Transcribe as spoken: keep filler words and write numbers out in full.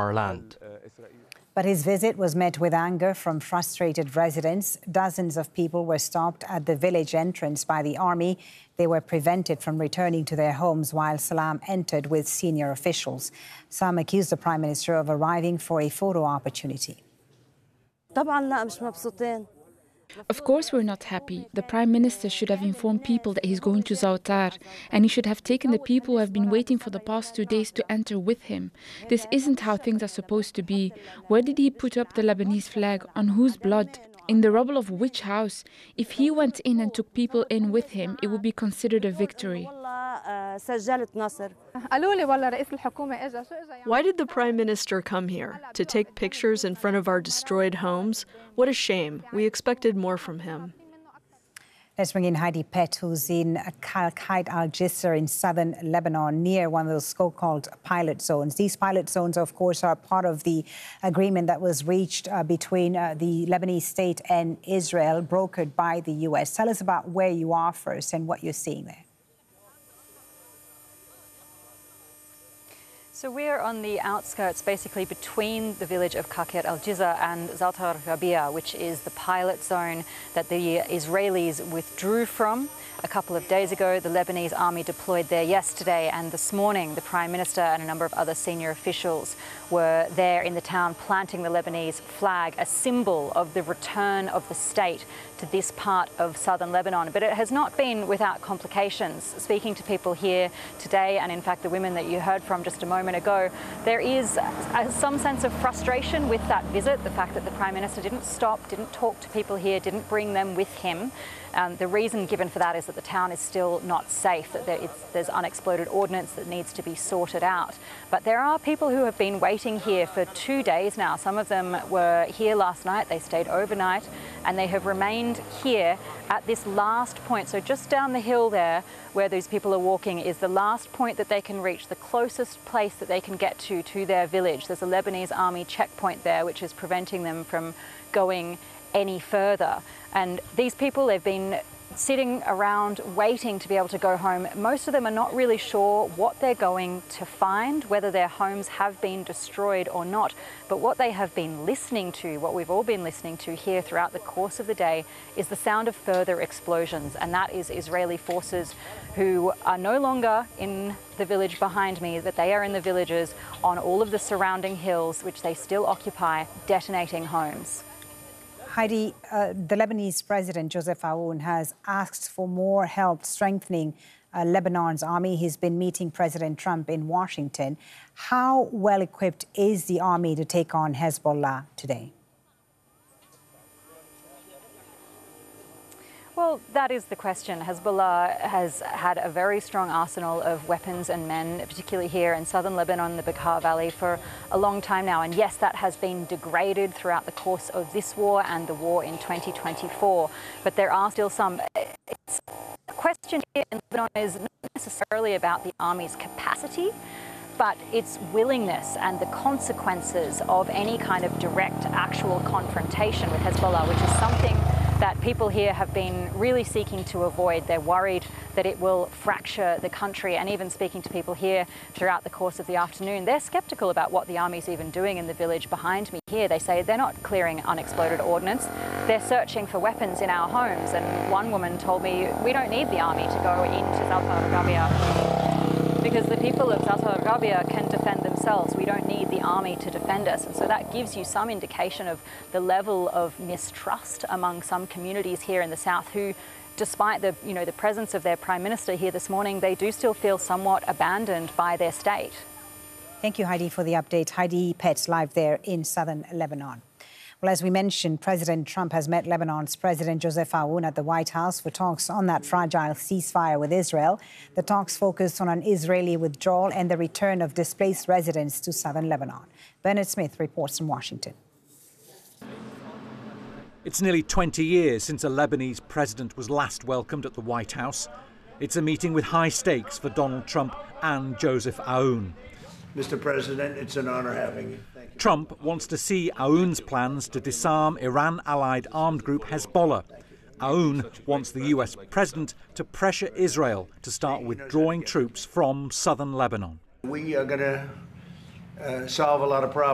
our land. But his visit was met with anger from frustrated residents. Dozens of people were stopped at the village entrance by the army. They were prevented from returning to their homes while Salam entered with senior officials. Some accused the Prime Minister of arriving for a photo opportunity. Of course we're not happy. The Prime Minister should have informed people that he's going to Zautar, and he should have taken the people who have been waiting for the past two days to enter with him. This isn't how things are supposed to be. Where did he put up the Lebanese flag? On whose blood? In the rubble of which house? If he went in and took people in with him, it would be considered a victory. Why did the Prime Minister come here? To take pictures in front of our destroyed homes? What a shame. We expected more from him. Let's bring in Heidi Pett, who's in Kalkait al-Jisr in southern Lebanon, near one of those so-called pilot zones. These pilot zones, of course, are part of the agreement that was reached uh, between uh, the Lebanese state and Israel, brokered by the U S. Tell us about where you are first and what you're seeing there. So we're on the outskirts, basically between the village of Kalkait al-Jisr and Zautar Rabia, which is the pilot zone that the Israelis withdrew from. A couple of days ago, the Lebanese army deployed there yesterday, and this morning the Prime Minister and a number of other senior officials were there in the town planting the Lebanese flag, a symbol of the return of the state to this part of southern Lebanon. But it has not been without complications. Speaking to people here today, and in fact the women that you heard from just a moment ago, there is a, some sense of frustration with that visit, the fact that the Prime Minister didn't stop, didn't talk to people here, didn't bring them with him. Um, the reason given for that is that the town is still not safe, that there, it's, there's unexploded ordnance that needs to be sorted out. But there are people who have been waiting here for two days now. Some of them were here last night, they stayed overnight, and they have remained here at this last point. So just down the hill there, where these people are walking, is the last point that they can reach, the closest place that they can get to, to their village. There's a Lebanese army checkpoint there, which is preventing them from going any further. And these people, they've been sitting around waiting to be able to go home. Most of them are not really sure what they're going to find, whether their homes have been destroyed or not. But what they have been listening to, what we've all been listening to here throughout the course of the day, is the sound of further explosions. And that is Israeli forces who are no longer in the village behind me, but they are in the villages on all of the surrounding hills, which they still occupy, detonating homes. Heidi, uh, the Lebanese President Joseph Aoun has asked for more help strengthening uh, Lebanon's army. He's been meeting President Trump in Washington. How well equipped is the army to take on Hezbollah today? Well, that is the question. Hezbollah has had a very strong arsenal of weapons and men, particularly here in southern Lebanon, the Bekaa Valley, for a long time now. And yes, that has been degraded throughout the course of this war and the war in twenty twenty-four. But there are still some. It's, the question here in Lebanon is not necessarily about the army's capacity, but its willingness and the consequences of any kind of direct, actual confrontation with Hezbollah, which is something that people here have been really seeking to avoid. They're worried that it will fracture the country, and even speaking to people here throughout the course of the afternoon, they're sceptical about what the army's even doing in the village behind me here. They say they're not clearing unexploded ordnance, they're searching for weapons in our homes. And one woman told me, we don't need the army to go into Zautar Rabia, because the people of Zautar Rabia can defend themselves. We don't need the army to defend us. And so that gives you some indication of the level of mistrust among some communities here in the south who, despite the, you know, the presence of their Prime Minister here this morning, they do still feel somewhat abandoned by their state. Thank you, Heidi, for the update. Heidi Pett, live there in southern Lebanon. Well, as we mentioned, President Trump has met Lebanon's President Joseph Aoun at the White House for talks on that fragile ceasefire with Israel. The talks focused on an Israeli withdrawal and the return of displaced residents to southern Lebanon. Bernard Smith reports from Washington. It's nearly twenty years since a Lebanese president was last welcomed at the White House. It's a meeting with high stakes for Donald Trump and Joseph Aoun. Mister President, it's an honor having you. Thank you. Trump wants to see Aoun's plans to disarm Iran-allied armed group Hezbollah. Aoun wants the U S president to pressure Israel to start withdrawing troops from southern Lebanon. We are going to uh, solve a lot of problems.